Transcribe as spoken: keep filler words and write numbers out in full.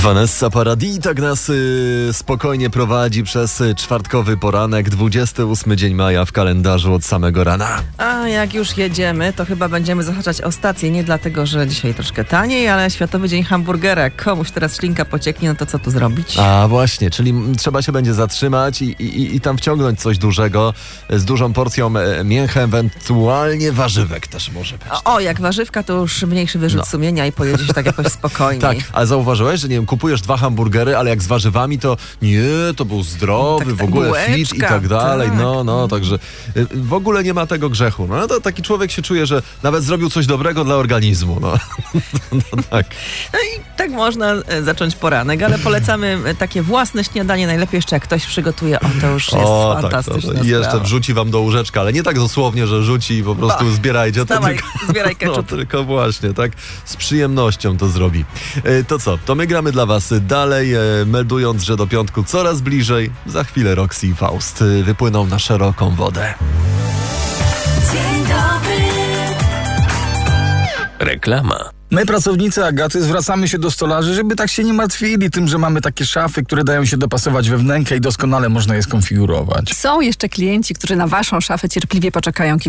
Vanessa Paradis tak nas y, spokojnie prowadzi przez y, czwartkowy poranek, dwudziesty ósmy dzień maja w kalendarzu od samego rana. A jak już jedziemy, to chyba będziemy zahaczać o stację, nie dlatego, że dzisiaj troszkę taniej, ale Światowy Dzień Hamburgera. Jak komuś teraz ślinka pocieknie, no to co tu zrobić? A właśnie, czyli trzeba się będzie zatrzymać i, i, i tam wciągnąć coś dużego, z dużą porcją mięcha, ewentualnie warzywek też może być. O, o jak warzywka, to już mniejszy wyrzut No. sumienia i pojedzie się tak jakoś spokojniej. Tak, ale zauważyłeś, że nie wiem, kupujesz dwa hamburgery, ale jak z warzywami, to nie, to był zdrowy, Tak, w tak, ogóle bułeczka, fit i tak dalej. tak. No, no, także y, w ogóle nie ma tego grzechu. No to taki człowiek się czuje, że nawet zrobił coś dobrego dla organizmu. No, no tak. No i tak można e, zacząć poranek, ale polecamy e, takie własne śniadanie. Najlepiej jeszcze jak ktoś przygotuje, o to już jest O, tak, fantastyczna to, i jeszcze sprawa. wrzuci wam do łóżeczka, ale nie tak dosłownie, że rzuci i po prostu Ba, zbierajcie. To Dawaj, tylko, zbieraj no, ketchup. tylko właśnie, tak, z przyjemnością to zrobi. E, to co, to my gramy dla was dalej, e, meldując, że do piątku coraz bliżej. Za chwilę Roxy i Faust e, wypłyną na szeroką wodę. Dzień dobry. Reklama. My, pracownicy Agaty, zwracamy się do stolarzy, żeby tak się nie martwili tym, że mamy takie szafy, które dają się dopasować we wnękę i doskonale można je skonfigurować. Są jeszcze klienci, którzy na waszą szafę cierpliwie poczekają kilka